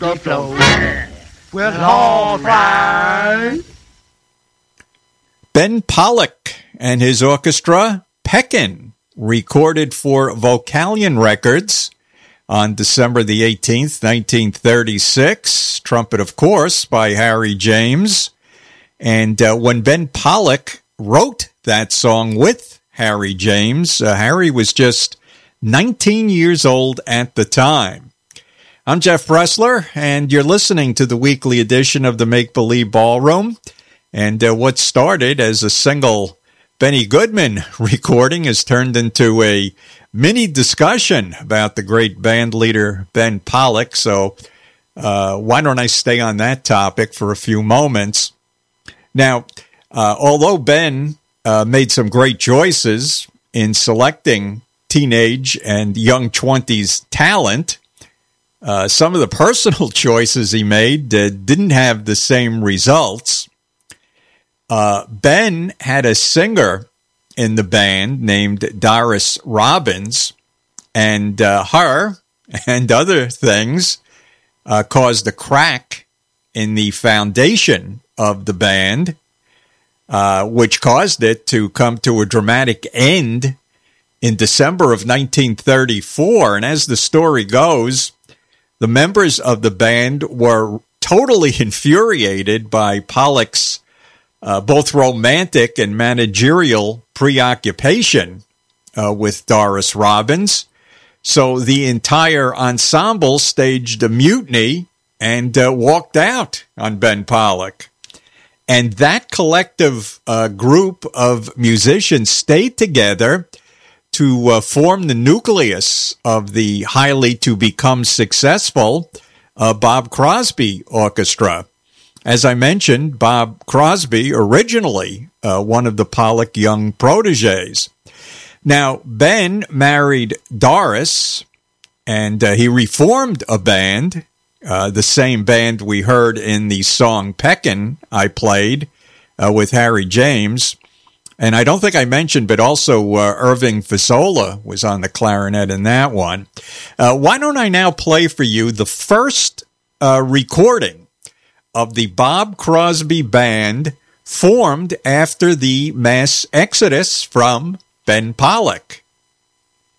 the flow with all right. Ben Pollack and his orchestra, Peckin', recorded for Vocalion Records on December the 18th, 1936. Trumpet, of course, by Harry James. And when Ben Pollack wrote that song with Harry James, Harry was just 19 years old at the time. I'm Jeff Bressler, and you're listening to the weekly edition of the Make Believe Ballroom. And what started as a single Benny Goodman recording has turned into a mini discussion about the great band leader Ben Pollack. So why don't I stay on that topic for a few moments? Now, although Ben made some great choices in selecting teenage and young 20s talent, some of the personal choices he made didn't have the same results. Ben had a singer in the band named Doris Robbins, and her and other things caused a crack in the foundation of the band, which caused it to come to a dramatic end in December of 1934. And as the story goes, the members of the band were totally infuriated by Pollack's both romantic and managerial preoccupation with Doris Robbins. So the entire ensemble staged a mutiny and walked out on Ben Pollack. And that collective group of musicians stayed together to form the nucleus of the highly to become successful Bob Crosby Orchestra. As I mentioned, Bob Crosby, originally one of the Pollack young proteges. Now, Ben married Doris, and he reformed a band, the same band we heard in the song Peckin' I played with Harry James. And I don't think I mentioned, but also Irving Fasola was on the clarinet in that one. Why don't I now play for you the first recording of the Bob Crosby Band formed after the mass exodus from Ben Pollack.